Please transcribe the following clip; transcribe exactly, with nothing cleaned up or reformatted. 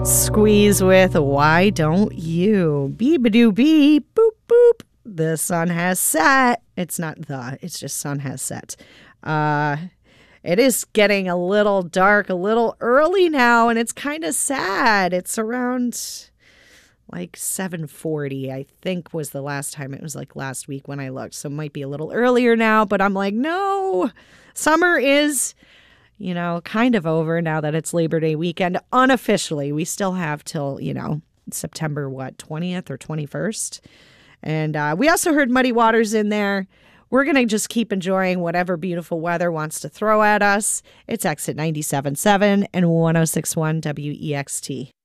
Squeeze with Why Don't You? Beep-a-doo beep, boop boop. The sun has set. It's not the, it's just sun has set. Uh, it is getting a little dark, a little early now, and it's kind of sad. It's around like seven forty, I think was the last time. It was like last week when I looked, so it might be a little earlier now, but I'm like, no, summer is, you know, kind of over now that it's Labor Day weekend. Unofficially, we still have till, you know, September, what, twentieth or twenty-first? And uh, we also heard Muddy Waters in there. We're going to just keep enjoying whatever beautiful weather wants to throw at us. It's Exit ninety-seven point seven and one oh six point one W E X T.